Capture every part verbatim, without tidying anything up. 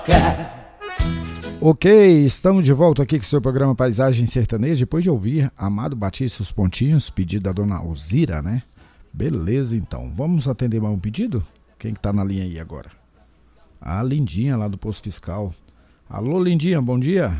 Ok, estamos de volta aqui com o seu programa Paisagem Sertaneja, depois de ouvir Amado Batista Os Pontinhos, pedido da dona Alzira, né? Beleza, então. Vamos atender mais um pedido? Quem que tá na linha aí agora? A Lindinha, lá do Posto Fiscal. Alô, Lindinha, bom dia.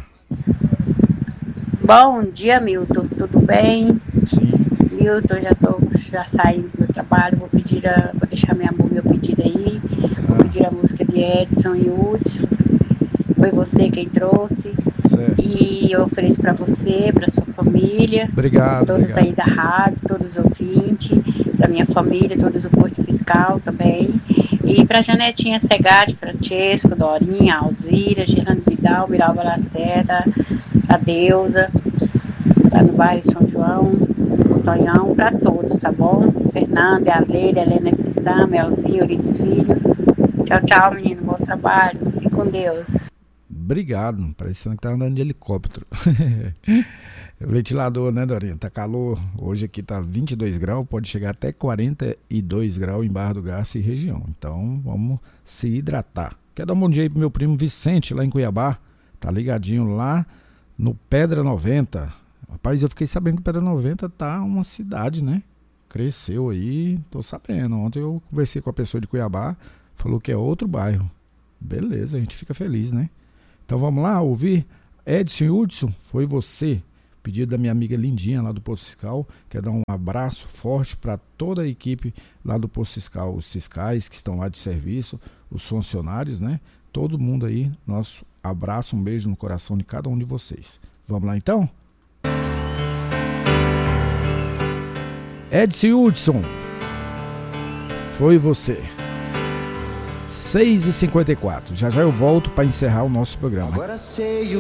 Bom dia, Milton. Tudo bem? Sim. Milton, já tô já saindo do meu trabalho. Vou pedir a, vou deixar minha, meu pedido aí. Vou Ah. pedir a música de Edson e Hudson. Foi você quem trouxe. Certo. E eu ofereço para você, para sua família. Obrigado, todos obrigado. aí da rádio, todos os ouvintes, da minha família, todos o Posto Fiscal também. E para Janetinha Segatti, Francesco, Dorinha, Alzira, Gerando Vidal, Miralva Lacerda, a Deusa, lá no bairro São João, Tonhão, para todos, tá bom? Fernanda, a Leila, Helena Cristã, Melzinho, Eurides Filho. Tchau, tchau, menino. Bom trabalho. Fique com Deus. Obrigado. Parecendo que tá andando de helicóptero. Ventilador, né, Dorinha? Tá calor. Hoje aqui tá vinte e dois graus, pode chegar até quarenta e dois graus em Barra do Garça e região. Então, vamos se hidratar. Quero dar um bom dia aí pro meu primo Vicente, lá em Cuiabá. Tá ligadinho lá no Pedra noventa. Rapaz, eu fiquei sabendo que o Pedra noventa tá uma cidade, né? Cresceu aí, tô sabendo. Ontem eu conversei com a pessoa de Cuiabá, falou que é outro bairro. Beleza, a gente fica feliz, né? Então vamos lá ouvir Edson e Hudson, Foi Você. Pedido da minha amiga Lindinha lá do Posto Fiscal. Quero dar um abraço forte para toda a equipe lá do Posto Fiscal, os fiscais que estão lá de serviço, os funcionários, né? Todo mundo aí, nosso abraço, um beijo no coração de cada um de vocês. Vamos lá então? Edson e Hudson, Foi Você. seis e cinquenta e quatro. Já já eu volto para encerrar o nosso programa. Agora sei o